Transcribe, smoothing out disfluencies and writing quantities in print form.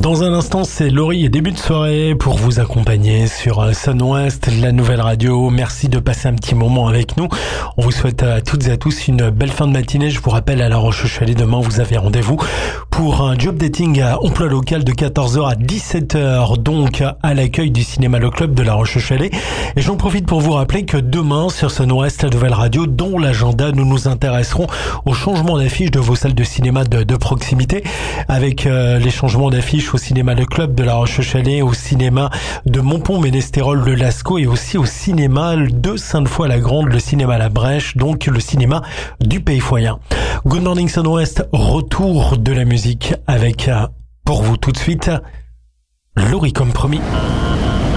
Dans un instant, c'est Laurie et début de soirée pour vous accompagner sur Sun West, la nouvelle radio. Merci de passer un petit moment avec nous. On vous souhaite à toutes et à tous une belle fin de matinée. Je vous rappelle, à La Roche-Chalais, demain, vous avez rendez-vous pour un job dating à emploi local de 14h à 17h, donc à l'accueil du cinéma Le Club de La Roche-Chalais. Et j'en profite pour vous rappeler que demain, sur Sun West, la nouvelle radio, dont l'agenda, nous nous intéresserons au changement d'affiche de vos salles de cinéma de proximité, avec les changements d'affiche au cinéma Le Club de La Roche-Chalais, au cinéma de Montpont-Ménestérol, le Lascaux, et aussi au cinéma de Sainte-Foy-la-Grande, le cinéma La Brèche, donc le cinéma du Pays-Foyen. Good Morning Sun West, retour de la musique avec, pour vous tout de suite, Laurie comme promis.